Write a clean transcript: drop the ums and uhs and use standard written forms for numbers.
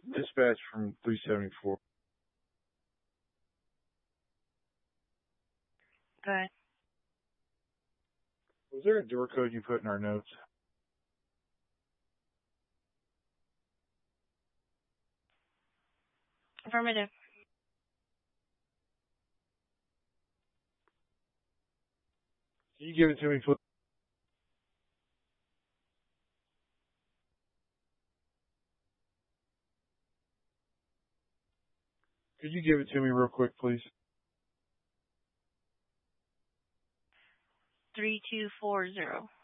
Dispatch from 374. Good. Was there a door code you put in our notes? Affirmative. Can you give it to me, please? Could you give it to me real quick, please? 3240.